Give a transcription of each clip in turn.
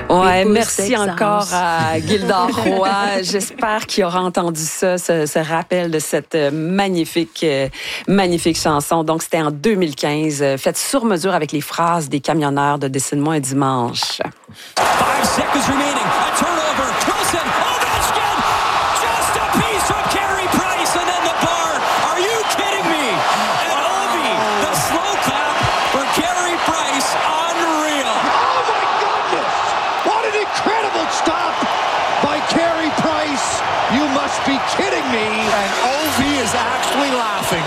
Ouais, merci encore à Gildor Roy. J'espère qu'il aura entendu ça, ce rappel de cette magnifique chanson. Donc, c'était en 2015, faite sur mesure avec les phrases des camionneurs de Dessine-moi un dimanche. 5 seconds remaining. A turnover. Wilson. Ovechkin. Just a piece from Carey Price and then the bar. Are you kidding me? And Ovi, the slow clap for Carey Price. Unreal. Oh my goodness! What an incredible stop by Carey Price. You must be kidding me. And Ovi is actually laughing.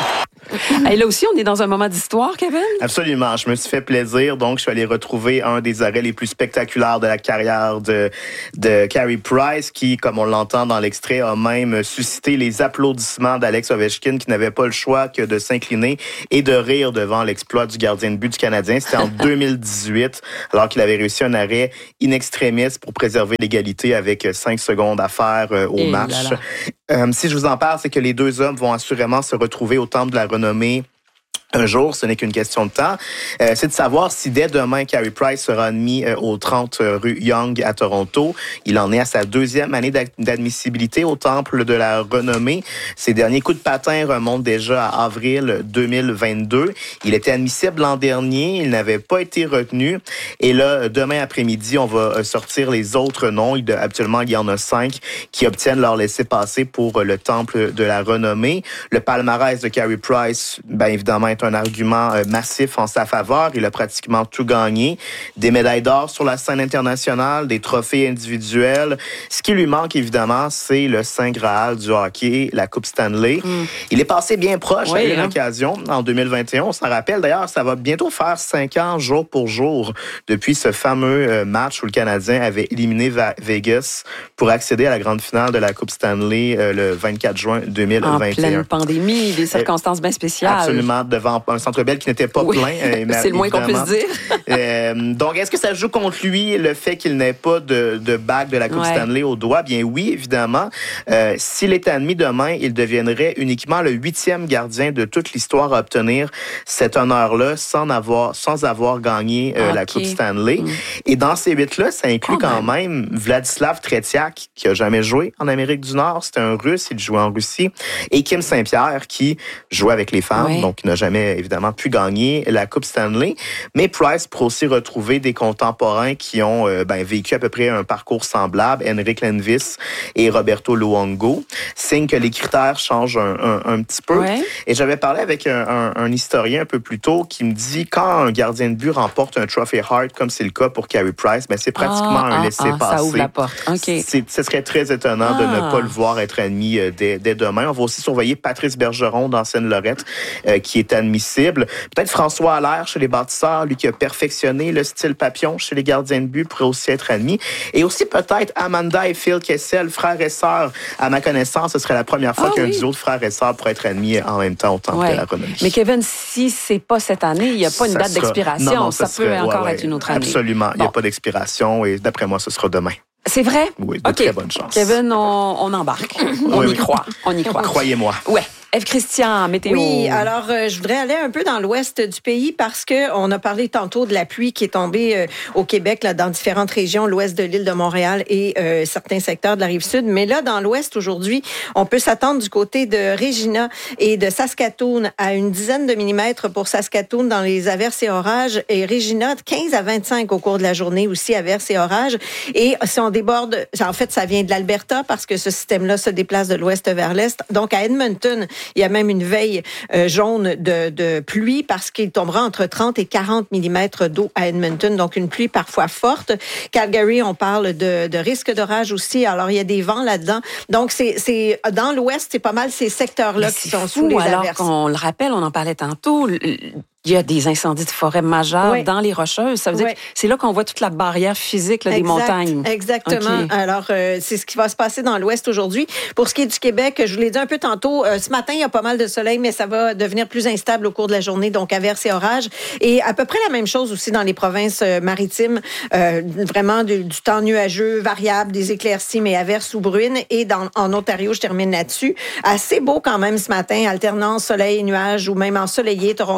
Et là aussi, on est dans un moment d'histoire, Kevin? Absolument. Je me suis fait plaisir. Donc, je suis allé retrouver un des arrêts les plus spectaculaires de la carrière de Carey Price, qui, comme on l'entend dans l'extrait, a même suscité les applaudissements d'Alex Ovechkin, qui n'avait pas le choix que de s'incliner et de rire devant l'exploit du gardien de but du Canadien. C'était en 2018, alors qu'il avait réussi un arrêt in extremis pour préserver l'égalité avec 5 secondes à faire au match. Si je vous en parle, c'est que les deux hommes vont assurément se retrouver au Temple de la Renommée un jour, ce n'est qu'une question de temps. C'est de savoir si dès demain, Carey Price sera admis au 30 rue Yonge à Toronto. Il en est à sa 2e année d'admissibilité au Temple de la Renommée. Ses derniers coups de patin remontent déjà à avril 2022. Il était admissible l'an dernier. Il n'avait pas été retenu. Et là, demain après-midi, on va sortir les autres noms. Habituellement, il y en a 5 qui obtiennent leur laissez-passer pour le Temple de la Renommée. Le palmarès de Carey Price, bien évidemment, est un argument massif en sa faveur. Il a pratiquement tout gagné. Des médailles d'or sur la scène internationale, des trophées individuels. Ce qui lui manque, évidemment, c'est le Saint Graal du hockey, la Coupe Stanley. Il est passé bien proche à une occasion en 2021. On s'en rappelle. D'ailleurs, ça va bientôt faire 5 ans, jour pour jour, depuis ce fameux match où le Canadien avait éliminé Vegas pour accéder à la grande finale de la Coupe Stanley le 24 juin 2021. En pleine pandémie, des circonstances bien spéciales. Absolument, devant un Centre Bell qui n'était pas plein. C'est le moins qu'on puisse dire. Donc, est-ce que ça joue contre lui, le fait qu'il n'ait pas de bague de la Coupe Stanley au doigt? Bien oui, évidemment. S'il est admis demain, il deviendrait uniquement le 8e gardien de toute l'histoire à obtenir cet honneur-là sans avoir gagné la Coupe Stanley. Et dans ces 8-là, ça inclut quand même Vladislav Tretiak, qui a jamais joué en Amérique du Nord. C'était un Russe, il jouait en Russie. Et Kim Saint-Pierre, qui jouait avec les femmes, donc il n'a jamais évidemment pu gagner la Coupe Stanley. Mais Price pourrait aussi retrouver des contemporains qui ont vécu à peu près un parcours semblable, Henrik Lundqvist et Roberto Luongo. Signe que les critères changent un petit peu. Et j'avais parlé avec un historien un peu plus tôt qui me dit quand un gardien de but remporte un Trophy Hart, comme c'est le cas pour Carey Price, c'est pratiquement un laissez-passer. Ça ouvre la porte. Ce serait très étonnant de ne pas le voir être admis dès demain. On va aussi surveiller Patrice Bergeron dans Seine-Lorette, qui est admissible. Peut-être François Allaire chez les bâtisseurs, lui qui a perfectionné le style papillon chez les gardiens de but, pourrait aussi être admis. Et aussi peut-être Amanda et Phil Kessel, frères et sœurs. À ma connaissance, ce serait la première fois qu'un duo de frères et sœurs pourrait être admis en même temps au Temple de la Renommée. Mais Kevin, si c'est pas cette année, il n'y a pas une date d'expiration. Non, ça peut encore être une autre année. Absolument. Il n'y a pas d'expiration et d'après moi, ce sera demain. C'est vrai? Oui, de très bonne chance. Kevin, on embarque. On y croit. Croyez-moi. Ouais. Ève Christian, météo. Oui, alors je voudrais aller un peu dans l'ouest du pays parce que on a parlé tantôt de la pluie qui est tombée au Québec, là, dans différentes régions, l'ouest de l'île de Montréal et certains secteurs de la Rive-Sud. Mais là, dans l'ouest, aujourd'hui, on peut s'attendre du côté de Regina et de Saskatoon à une dizaine de millimètres pour Saskatoon dans les averses et orages. Et Regina, 15 à 25 au cours de la journée aussi, averses et orages. Et si on déborde, en fait, ça vient de l'Alberta parce que ce système-là se déplace de l'ouest vers l'est. Donc, à Edmonton, il y a même une veille jaune de pluie parce qu'il tombera entre 30 et 40 millimètres d'eau à Edmonton. Donc, une pluie parfois forte. Calgary, on parle de risque d'orage aussi. Alors, il y a des vents là-dedans. Donc, c'est dans l'ouest, c'est pas mal ces secteurs-là qui sont sous les averses. Alors qu'on le rappelle, on en parlait tantôt, il y a des incendies de forêt majeurs dans les Rocheuses. Ça veut dire que c'est là qu'on voit toute la barrière physique là, des montagnes. Exactement. Okay. Alors, c'est ce qui va se passer dans l'Ouest aujourd'hui. Pour ce qui est du Québec, je vous l'ai dit un peu tantôt, ce matin, il y a pas mal de soleil, mais ça va devenir plus instable au cours de la journée, donc averses et orages. Et à peu près la même chose aussi dans les provinces maritimes. Vraiment du temps nuageux, variable, des éclaircies, mais averses ou bruines. Et en Ontario, je termine là-dessus. Assez beau quand même ce matin, alternance soleil et nuages ou même ensoleillé. Toronto, c'est beau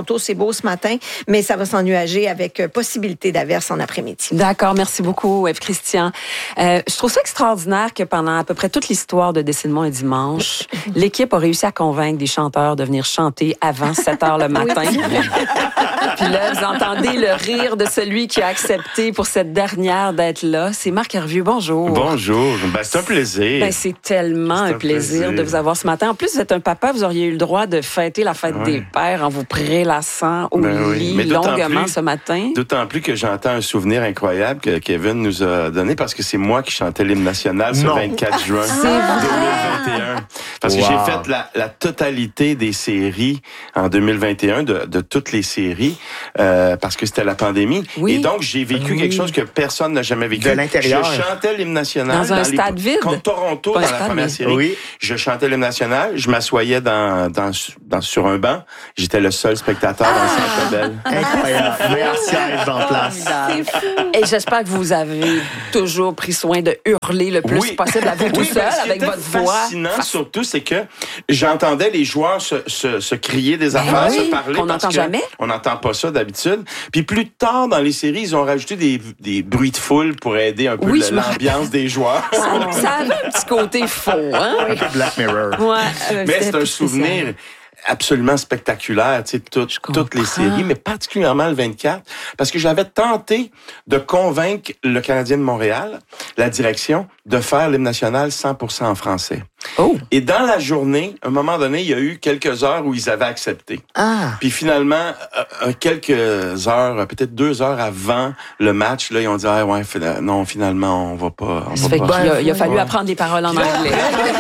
beau ce matin, mais ça va s'ennuager avec possibilité d'averse en après-midi. D'accord, merci beaucoup, Ève-Christian. Je trouve ça extraordinaire que pendant à peu près toute l'histoire de Décidément un dimanche, l'équipe a réussi à convaincre des chanteurs de venir chanter avant 7 heures le matin. Puis là, vous entendez le rire de celui qui a accepté pour cette dernière d'être là. C'est Marc Hervieux. Bonjour. Bonjour. Ben, c'est un plaisir. Ben, c'est tellement un plaisir de vous avoir ce matin. En plus, vous êtes un papa, vous auriez eu le droit de fêter la fête des pères en vous prélassant au lit longuement ce matin. D'autant plus que j'entends un souvenir incroyable que Kevin nous a donné parce que c'est moi qui chantais l'hymne national ce 24 juin 2021. Parce que j'ai fait la totalité des séries en 2021, de toutes les séries, parce que c'était la pandémie. Oui. Et donc, j'ai vécu quelque chose que personne n'a jamais vécu. De l'intérieur. Je chantais l'hymne national. Dans un stade vide. Contre Toronto, dans la première série. Oui. Je chantais l'hymne national. Je m'assoyais sur un banc. J'étais le seul spectateur dans le Centre Bell. Incroyable. Meilleur siège en place. C'est fou. Et j'espère que vous avez toujours pris soin de hurler le plus possible à vous tout seul, avec votre voix. Ce qui était fascinant, surtout, c'est que j'entendais les joueurs se crier des affaires, se parler. On n'entend jamais. On n'entend pas ça d'habitude. Puis plus tard dans les séries, ils ont rajouté des bruits de foule pour aider un peu l'ambiance des joueurs. Ça avait un petit côté faux, hein? Un peu Black Mirror. Ouais, mais c'est un souvenir absolument spectaculaire, tu sais, toutes les séries, mais particulièrement le 24, parce que j'avais tenté de convaincre le Canadien de Montréal, la direction, de faire l'hymne national 100% en français. Oh. Et dans la journée, à un moment donné, il y a eu quelques heures où ils avaient accepté. Ah. Puis finalement, quelques heures, peut-être 2 heures avant le match, là, ils ont dit non, finalement, on va pas. Il a fallu apprendre des paroles en anglais.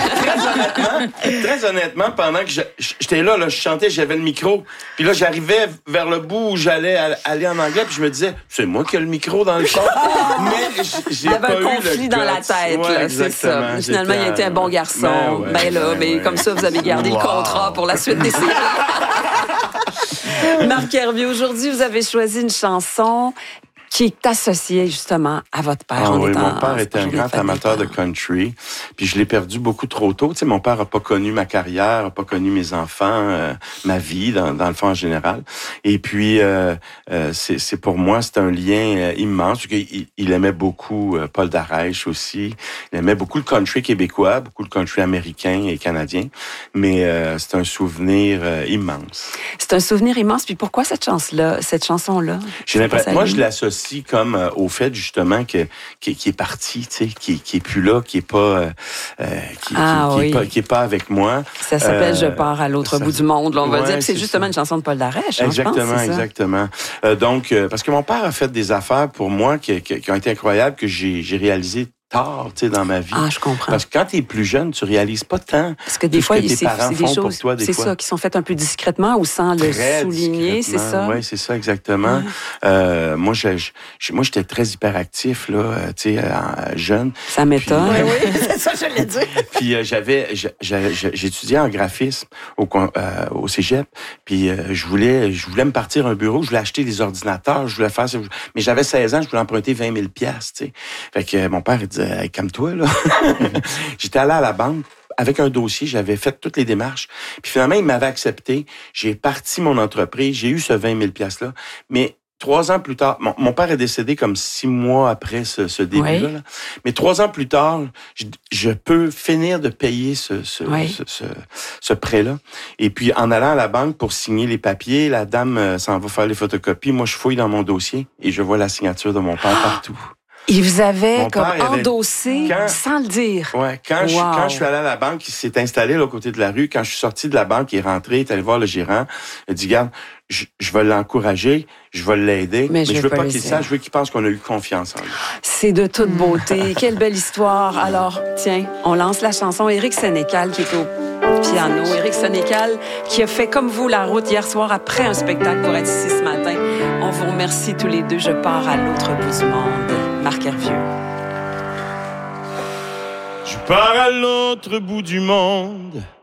Très honnêtement, pendant que j'étais là, je chantais, j'avais le micro. Puis là, j'arrivais vers le bout où j'allais aller en anglais, puis je me disais, c'est moi qui ai le micro dans le fond. Mais j'ai pas eu le il y avait un conflit dans la tête, là, c'est ça. Finalement, il a été un bon garçon. Mais comme ça, vous avez gardé le contrat pour la suite des séries. Marc Hervieux, aujourd'hui, vous avez choisi une chanson qui est associée justement à votre père. Mon père était un grand amateur de country, puis je l'ai perdu beaucoup trop tôt. Tu sais, mon père a pas connu ma carrière, a pas connu mes enfants, ma vie dans le fond en général. Et puis c'est pour moi c'est un lien immense. Il aimait beaucoup Paul Darèche aussi. Il aimait beaucoup le country québécois, beaucoup le country américain et canadien. Mais c'est un souvenir immense. C'est un souvenir immense. Puis pourquoi cette chanson-là? J'ai l'impression, moi je l'associe comme au fait justement qui est parti, tu sais, qui est plus là, qui est pas qui est pas avec moi. Ça s'appelle Je pars à l'autre bout du monde. Là, on va dire que c'est justement une chanson de Paul Darèche. Exactement. Donc parce que mon père a fait des affaires pour moi qui ont été incroyables que j'ai réalisées tard, tu sais, dans ma vie. Ah, je comprends. Parce que quand t'es plus jeune, tu réalises pas tant. Parce que des fois, tes parents font pour toi, c'est ça, qui sont faites un peu discrètement ou sans le souligner, c'est ça? Oui, c'est ça, exactement. Moi, j'étais très hyperactif, là, tu sais, jeune. Ça m'étonne. Oui, c'est ça, je l'ai dit. Puis j'étudiais en graphisme au cégep, puis je voulais me partir un bureau, je voulais acheter des ordinateurs, je voulais faire ça, mais j'avais 16 ans, je voulais emprunter 20 000 $, tu sais. Fait que mon père, il disait, hey, calme-toi, là. J'étais allé à la banque avec un dossier, j'avais fait toutes les démarches. Puis finalement, il m'avait accepté. J'ai parti mon entreprise, j'ai eu ce 20 000 $ là. Mais 3 ans plus tard, mon père est décédé comme 6 mois après ce début-là. Là. Mais 3 ans plus tard, je peux finir de payer ce prêt-là. Et puis, en allant à la banque pour signer les papiers, la dame s'en va faire les photocopies. Moi, je fouille dans mon dossier et je vois la signature de mon père partout. Il vous avait endossé sans le dire. Ouais, quand je suis allé à la banque, il s'est installé là, au côté de la rue. Quand je suis sorti de la banque, il est rentré, il est allé voir le gérant. Il a dit, regarde, je vais l'encourager, je vais l'aider, mais je veux pas qu'il sache, je veux qu'il pense qu'on a eu confiance en lui. C'est de toute beauté. Quelle belle histoire. Alors, tiens, on lance la chanson. Éric Sénécal qui est au piano. Éric Sénécal qui a fait comme vous la route hier soir après un spectacle pour être ici ce matin. On vous remercie tous les deux. Je pars à l'autre bout du monde. Marc Hervieux. Je pars à l'autre bout du monde.